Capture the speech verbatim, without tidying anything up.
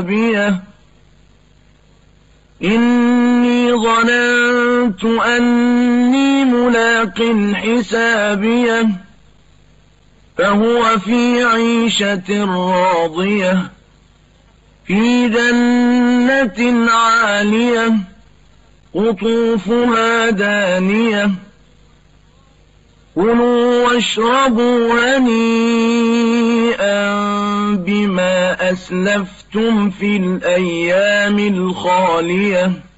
إني ظننت أني ملاق حسابيه فهو في عيشة راضية في جنة عالية قطوفها دانية كلوا واشربوا هنيئا بما أسلفتم في الأيام الخالية